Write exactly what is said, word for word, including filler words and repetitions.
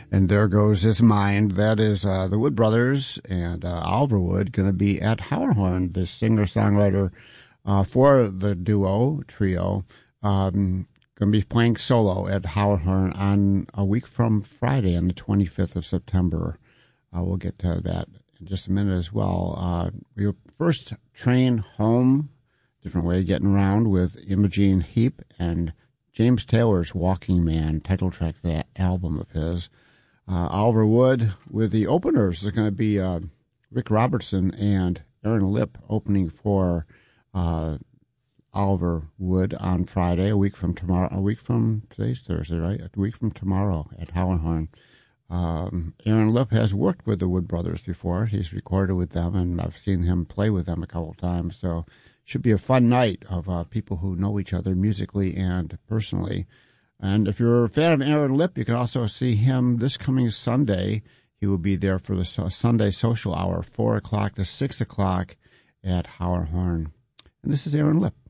And There Goes His Mind. That is uh, the Wood Brothers and uh, Oliver Wood going to be at Howard the singer-songwriter uh, for the duo, trio, um, going to be playing solo at Howard on a week from Friday on the twenty-fifth of September. Uh, we'll get to that in just a minute as well. Uh, we first train home, different way of getting around, with Imogene Heap and James Taylor's Walking Man, title track of that album of his. Uh, Oliver Wood with the openers. There's going to be uh, Rick Robertson and Aaron Lipp opening for uh, Oliver Wood on Friday, a week from tomorrow. A week from today's Thursday, right? A week from tomorrow at Howard. Um, Aaron Lipp has worked with the Wood Brothers before. He's recorded with them, and I've seen him play with them a couple of times. So should be a fun night of uh, people who know each other musically and personally. And if you're a fan of Aaron Lipp, you can also see him this coming Sunday. He will be there for the Sunday social hour, four o'clock to six o'clock at Howard Horn. And this is Aaron Lipp.